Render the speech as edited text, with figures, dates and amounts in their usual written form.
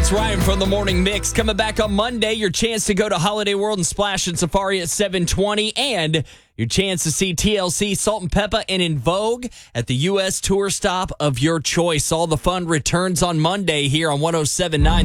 It's Ryan from the Morning Mix. Coming back on Monday, your chance to go to Holiday World and Splash and Safari at 7:20, and your chance to see TLC, Salt and Peppa, and In Vogue at the U.S. tour stop of your choice. All the fun returns on Monday here on 107.9